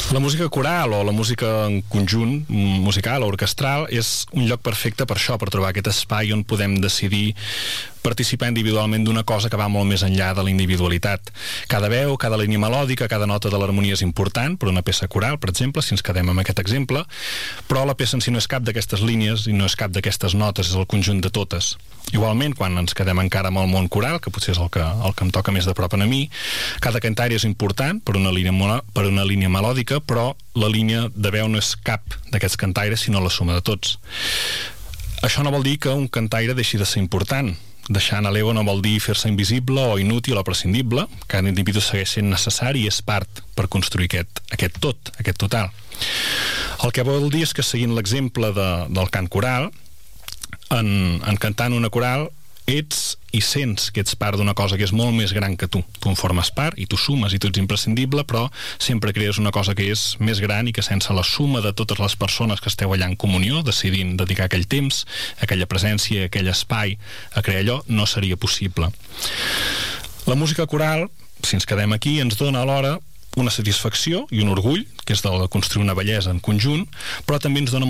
La música coral o la música en conjunt, musical o orquestral, és un lloc perfecte per això, per trobar aquest espai on podem decidir participar individualment d'una cosa que va molt més enllà de la individualitat. Cada veu, cada línia melòdica, cada nota de l'harmonia és important per una peça coral, per exemple, si ens quedem amb aquest exemple, però la peça en si no és cap d'aquestes línies i no és cap d'aquestes notes, és el conjunt de totes. Igualment, quan ens quedem encara amb el món coral, que potser és el que em toca més de prop a mi, cada cantaire és important per una línia melòdica, però la línia de veu no és cap d'aquests cantaires, sinó la suma de tots. Això no vol dir que un cantaire deixi de ser important. Deixar anar l'ego no vol dir fer-se invisible o inútil o prescindible. Cada individu segueix sent necessari i és part per construir aquest tot, aquest total. El que vol dir és que, seguint l'exemple del cant coral, en cantant una coral ets i sents que ets part d'una cosa que és molt més gran que tu. Tu en formes part i tu sumes i tu ets imprescindible, però sempre crees una cosa que és més gran i que sense la suma de totes les persones que esteu allà en comunió, decidint dedicar aquell temps, aquella presència, aquell espai a crear allò, no seria possible. La música coral, si ens quedem aquí, ens dona alhora una satisfacció i un orgull, que és de construir una bellesa en conjunt, però també ens dona